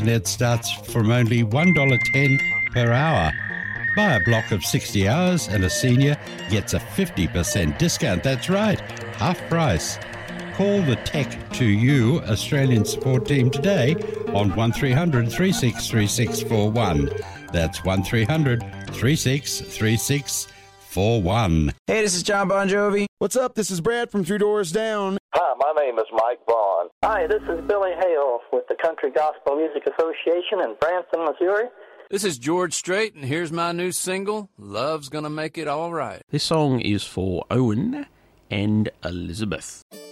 internet starts from only $1.10 per hour. Buy a block of 60 hours and a senior gets a 50% discount. That's right, half price. Call the Tech2U Australian support team today on 1300 363641. That's 1300 363641. Hey, this is John Bon Jovi. What's up? This is Brad from Three Doors Down. Hi, my name is Mike Vaughn. Hi, this is Billy Hale with the Country Gospel Music Association in Branson, Missouri. This is George Strait, and here's my new single, Love's Gonna Make It All Right. This song is for Owen and Elizabeth.